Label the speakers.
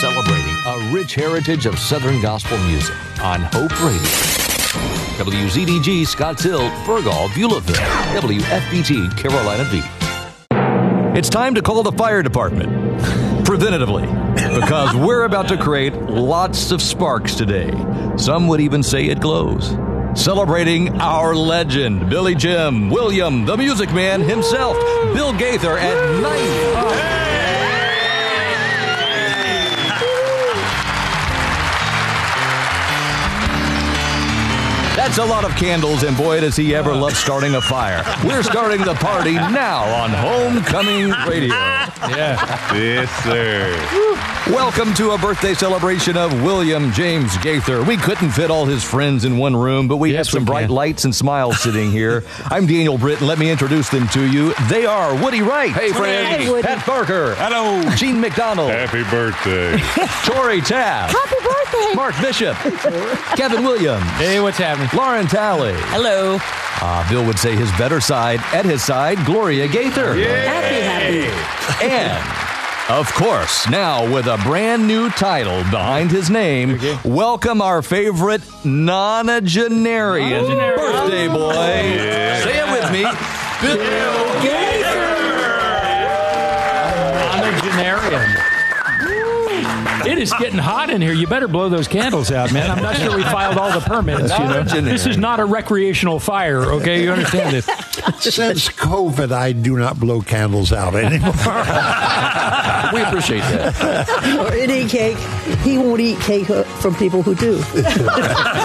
Speaker 1: celebrating a rich heritage of Southern gospel music on Hope Radio. WZDG Scottsdale, Burgal, Beulahville, WFBT Carolina Beach. It's time to call the fire department preventatively because we're about to create lots of sparks today. Some would even say it glows. Celebrating our legend, Billy Jim William, the Music Man himself, Bill Gaither at 90. That's a lot of candles, and boy, does he ever love starting a fire. We're starting the party now on Homecoming Radio.
Speaker 2: Yeah. Yes, sir.
Speaker 1: Welcome to a birthday celebration of William James Gaither. We couldn't fit all his friends in one room, but we have some bright lights and smiles sitting here. I'm Daniel Britton. Let me introduce them to you. They are Woody Wright.
Speaker 2: Hey, friends.
Speaker 3: Hey, Woody.
Speaker 1: Pat Barker.
Speaker 2: Hello.
Speaker 1: Gene McDonald.
Speaker 2: Happy birthday.
Speaker 1: Tori Taft.
Speaker 3: Happy birthday.
Speaker 1: Mark Bishop. Kevin Williams.
Speaker 4: Hey, what's happening?
Speaker 1: Lauren Talley.
Speaker 3: Hello.
Speaker 1: Bill would say his better side. At his side, Gloria Gaither.
Speaker 3: Happy.
Speaker 1: And, of course, now with a brand new title behind his name, welcome our favorite nonagenarian birthday boy.
Speaker 2: Yeah.
Speaker 1: Say it with me, Bill Gaither.
Speaker 4: Nonagenarian. It is getting hot in here. You better blow those candles out, man. I'm not sure we filed all the permits, you know. This is not a recreational fire, okay? You understand this?
Speaker 5: Since COVID, I do not blow candles out anymore.
Speaker 1: We appreciate that.
Speaker 3: Or any cake. He won't eat cake from people who do.